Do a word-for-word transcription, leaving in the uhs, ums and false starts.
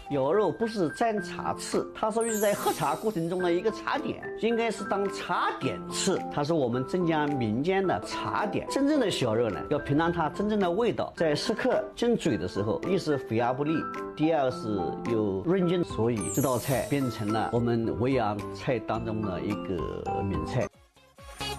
小肉不是沾茶吃，它属于是在喝茶过程中的一个茶点，应该是当茶点吃。它是我们镇江民间的茶点。真正的小肉呢，要品尝它真正的味道，在食客进嘴的时候，一是肥而不腻，第二是有润劲，所以这道菜变成了我们维扬菜当中的一个名菜。